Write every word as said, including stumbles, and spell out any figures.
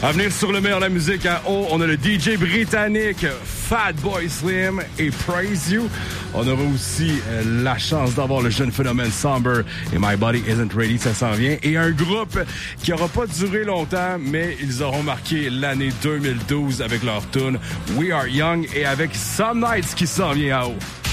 À venir sur le meilleur de la musique à haut, on a le D J britannique Fatboy Slim et Praise You. On aura aussi euh, la chance d'avoir le jeune phénomène Somber et My Body Isn't Ready, ça s'en vient. Et un groupe qui n'aura pas duré longtemps, mais ils auront marqué l'année deux mille douze avec leur tune We Are Young et avec Some Nights qui s'en vient à haut.